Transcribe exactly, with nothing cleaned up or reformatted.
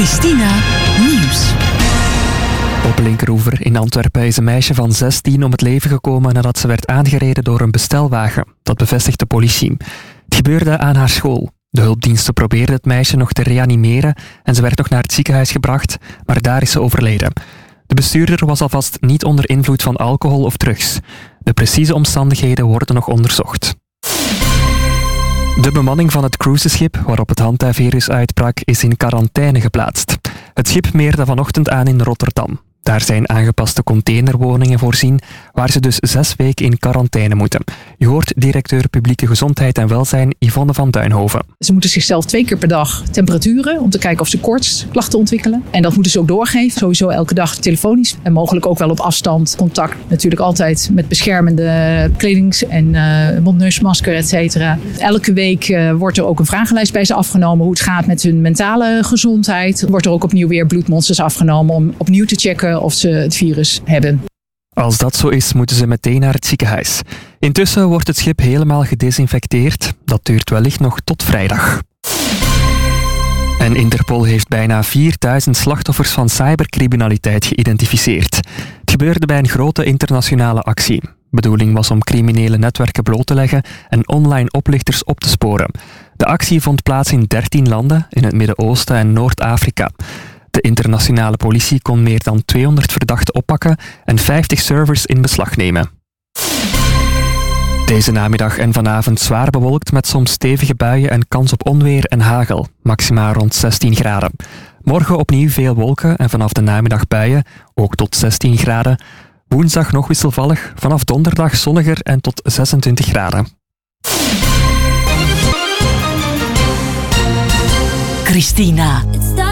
Christina Nieuws. Op Linkeroever in Antwerpen is een meisje van zestien om het leven gekomen nadat ze werd aangereden door een bestelwagen. Dat bevestigt de politie. Het gebeurde aan haar school. De hulpdiensten probeerden het meisje nog te reanimeren en ze werd nog naar het ziekenhuis gebracht, maar daar is ze overleden. De bestuurder was alvast niet onder invloed van alcohol of drugs. De precieze omstandigheden worden nog onderzocht. De bemanning van het cruiseschip waarop het Hantavirus uitbrak is in quarantaine geplaatst. Het schip meerde vanochtend aan in Rotterdam. Daar zijn aangepaste containerwoningen voorzien, waar ze dus zes weken in quarantaine moeten. Je hoort directeur Publieke Gezondheid en Welzijn Yvonne van Duinhoven. Ze moeten zichzelf twee keer per dag temperaturen om te kijken of ze koortsklachten ontwikkelen. En dat moeten ze ook doorgeven, sowieso elke dag telefonisch. En mogelijk ook wel op afstand contact. Natuurlijk altijd met beschermende kledings- en uh, mond-neusmasker, et cetera. Elke week uh, wordt er ook een vragenlijst bij ze afgenomen hoe het gaat met hun mentale gezondheid. Wordt er ook opnieuw weer bloedmonsters afgenomen om opnieuw te checken of ze het virus hebben. Als dat zo is, moeten ze meteen naar het ziekenhuis. Intussen wordt het schip helemaal gedesinfecteerd. Dat duurt wellicht nog tot vrijdag. En Interpol heeft bijna vierduizend slachtoffers van cybercriminaliteit geïdentificeerd. Het gebeurde bij een grote internationale actie. De bedoeling was om criminele netwerken bloot te leggen en online oplichters op te sporen. De actie vond plaats in dertien landen, in het Midden-Oosten en Noord-Afrika. De internationale politie kon meer dan tweehonderd verdachten oppakken en vijftig servers in beslag nemen. Deze namiddag en vanavond zwaar bewolkt met soms stevige buien en kans op onweer en hagel, maximaal rond zestien graden. Morgen opnieuw veel wolken en vanaf de namiddag buien, ook tot zestien graden. Woensdag nog wisselvallig, vanaf donderdag zonniger en tot zesentwintig graden. Christina